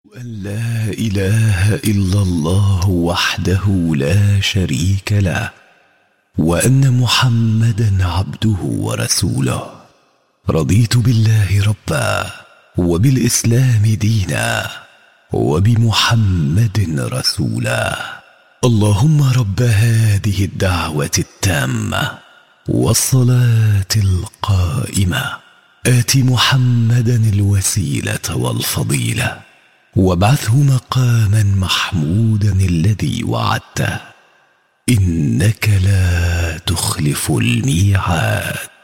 أن لا إله إلا الله وحده لا شريك له، وأن محمدا عبده ورسوله. رضيت بالله ربا، وبالإسلام دينا، وبمحمد رسولا. اللهم رب هذه الدعوة التامة والصلاة القائمة، آت محمدا الوسيلة والفضيلة، وابعثه مقاما محمودا الذي وعدته، إنك لا تخلف الميعاد.